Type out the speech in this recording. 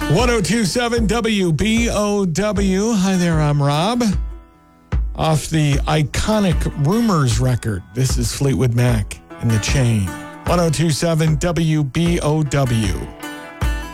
1027 WBOW. Hi there, I'm Rob. Off the iconic Rumors record, this is Fleetwood Mac and the Chain. 1027 WBOW.